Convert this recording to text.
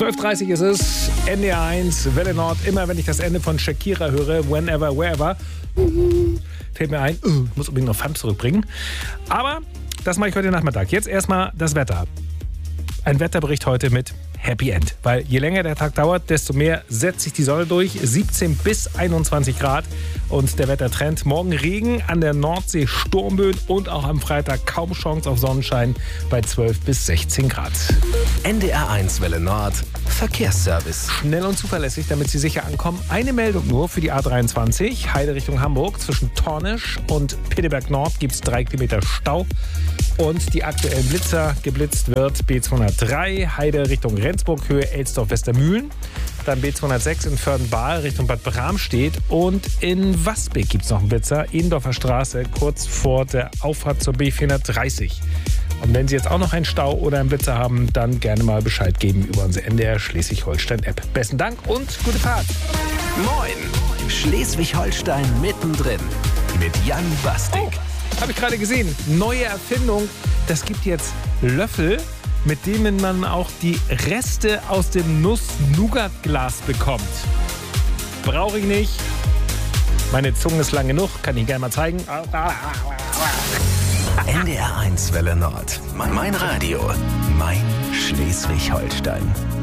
12:30 ist es, NDR 1, Welle Nord. Immer wenn ich das Ende von Shakira höre, whenever, wherever, fällt mir ein, ich muss unbedingt noch Pfand zurückbringen. Aber das mache ich heute Nachmittag. Jetzt erstmal das Wetter. Ein Wetterbericht heute mit Happy End. Weil je länger der Tag dauert, desto mehr setzt sich die Sonne durch. 17 bis 21 Grad. Und der Wettertrend: morgen Regen, an der Nordsee Sturmböen und auch am Freitag kaum Chance auf Sonnenschein bei 12 bis 16 Grad. NDR 1 Welle Nord Verkehrsservice. Schnell und zuverlässig, damit Sie sicher ankommen. Eine Meldung nur für die A23, Heide Richtung Hamburg. Zwischen Tornisch und Pinneberg Nord gibt es 3 Kilometer Stau. Und die aktuellen Blitzer geblitzt wird B203, Heide Richtung Rendsburg, Höhe Elsdorf-Westermühlen. Dann B206 in Vörden-Baal Richtung Bad Bramstedt. Und in Wasbeck gibt es noch einen Blitzer, Ehendorfer Straße, kurz vor der Auffahrt zur B430. Und wenn Sie jetzt auch noch einen Stau oder einen Blitzer haben, dann gerne mal Bescheid geben über unsere NDR Schleswig-Holstein-App. Besten Dank und gute Fahrt. Moin, Schleswig-Holstein mittendrin mit Jan Bastik. Oh, habe ich gerade gesehen. Neue Erfindung. Das gibt jetzt Löffel, mit denen man auch die Reste aus dem Nuss-Nougat-Glas bekommt. Brauche ich nicht. Meine Zunge ist lang genug. Kann ich gerne mal zeigen. NDR 1 Welle Nord. Mein Radio. Mein Schleswig-Holstein.